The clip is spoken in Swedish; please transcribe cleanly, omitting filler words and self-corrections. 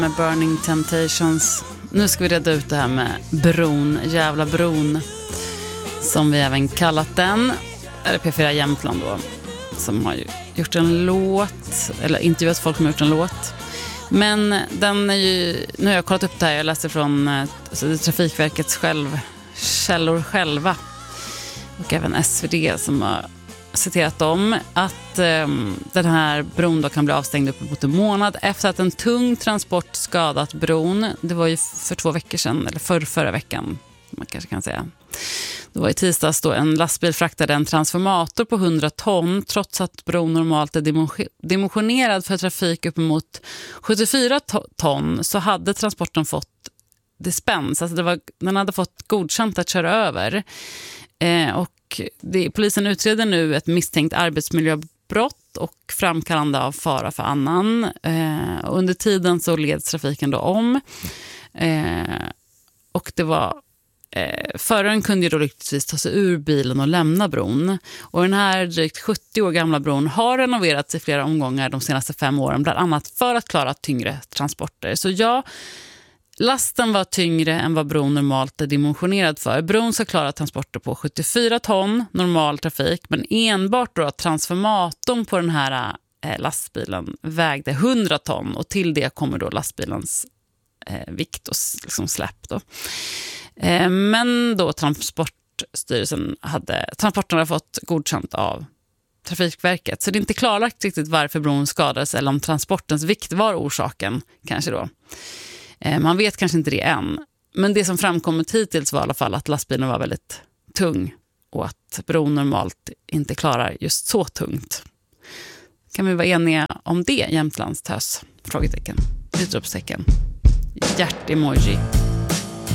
Med Burning Temptations. Nu ska vi reda ut det här med bron, jävla bron, som vi även kallat den. Eller P4 Jämtland då, som har gjort en låt, eller intervjuat folk som har gjort en låt. Men den är ju, nu har jag kollat upp det här, jag läste från Trafikverkets källor själva och även SvD som har citerat dem, att den här bron då kan bli avstängd uppemot en månad efter att en tung transport skadat bron. Det var ju för 2 veckor sedan, eller förra veckan man kanske kan säga. Det var i tisdags då en lastbil fraktade en transformator på 100 ton trots att bron normalt är dimensionerad för trafik uppemot 74 ton, så hade transporten fått dispens. Alltså den hade fått godkänt att köra över. Och polisen utreder nu ett misstänkt arbetsmiljöbrott och framkallande av fara för annan. Och under tiden så leds trafiken då om. Och det var föraren kunde ju då lyckligtvis ta sig ur bilen och lämna bron. Och den här drygt 70 år gamla bron har renoverats i flera omgångar de senaste 5 åren, bland annat för att klara tyngre transporter. Så ja, lasten var tyngre än vad bron normalt är dimensionerad för. Bron ska klara transporter på 74 ton normal trafik, men enbart då transformatorn på den här lastbilen vägde 100 ton, och till det kommer då lastbilens vikt och liksom släpp då. Men då Transportstyrelsen transporten hade fått godkänt av Trafikverket, så det är inte klarlagt riktigt varför bron skadades eller om transportens vikt var orsaken kanske då. Man vet kanske inte det än, men det som framkommit hittills var i alla fall att lastbilen var väldigt tung och att bron normalt inte klarar just så tungt. Kan vi vara eniga om det, Jämtlands tös? Frågetecken, utropstecken, hjärt-emoji.